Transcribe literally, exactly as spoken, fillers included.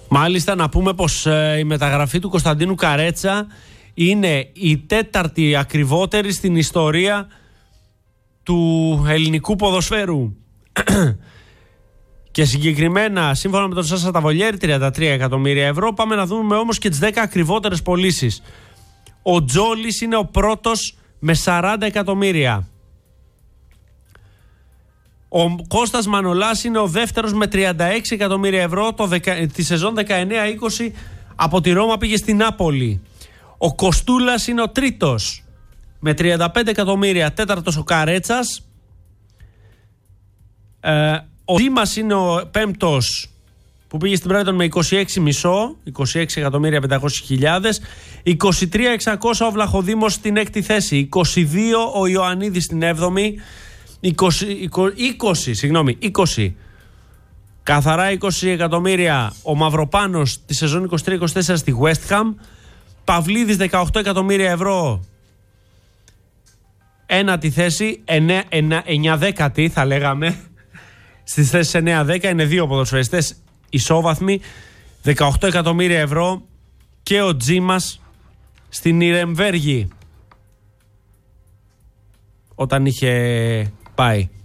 Μάλιστα να πούμε πως ε, η μεταγραφή του Κωνσταντίνου Καρέτσα είναι η τέταρτη ακριβότερη στην ιστορία του ελληνικού ποδοσφαίρου. Και συγκεκριμένα, σύμφωνα με τον Σάσα Ταβολιέρη, τριάντα τρία εκατομμύρια ευρώ. Πάμε να δούμε όμως και τις δέκα ακριβότερες πωλήσεις. Ο Τζόλης είναι ο πρώτος με σαράντα εκατομμύρια. Ο Κώστας Μανολάς είναι ο δεύτερος με τριάντα έξι εκατομμύρια ευρώ. Το δεκα... Τη σεζόν δεκαεννέα είκοσι από τη Ρώμα πήγε στην Νάπολη. Ο Κοστούλας είναι ο τρίτος με τριάντα πέντε εκατομμύρια. Τέταρτος ο Καρέτσας. Ε, ο Δήμας είναι ο πέμπτος που πήγε στην Brighton με είκοσι έξι κόμμα πέντε, είκοσι έξι εκατομμύρια πεντακόσιες χιλιάδες. είκοσι τρία χιλιάδες εξακόσια ο Βλαχοδήμος στην έκτη θέση. είκοσι δύο ο Ιωαννίδης στην έβδομη. είκοσι, είκοσι, συγγνώμη, είκοσι. Καθαρά είκοσι εκατομμύρια ο Μαυροπάνος τη σεζόν είκοσι τρία είκοσι τέσσερα στη West Ham. Παυλίδης δεκαοκτώ εκατομμύρια ευρώ. Ένατη θέση, εννιά δέκατη θα λέγαμε. Στις θέσεις εννιά δέκα είναι δύο ποδοσφαιριστές ισόβαθμοι. δεκαοκτώ εκατομμύρια ευρώ και ο Τζίμας στην Ιρεμβέργη όταν είχε πάει.